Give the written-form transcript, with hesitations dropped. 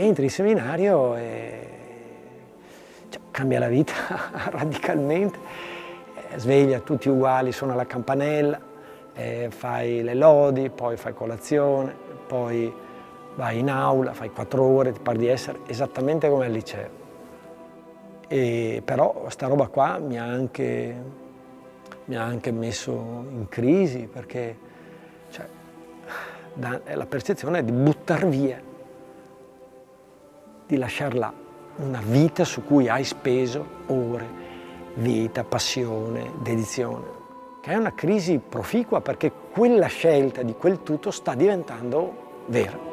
entri in seminario e cioè, cambia la vita radicalmente, sveglia tutti uguali, suona la campanella, fai le lodi, poi fai colazione, poi vai in aula, fai 4 ore, ti pare di essere esattamente come al liceo. Però sta roba qua mi ha anche messo in crisi, perché cioè, la percezione è di buttar via, di lasciar là una vita su cui hai speso ore, vita, passione, dedizione, che è una crisi proficua perché quella scelta di quel tutto sta diventando vera.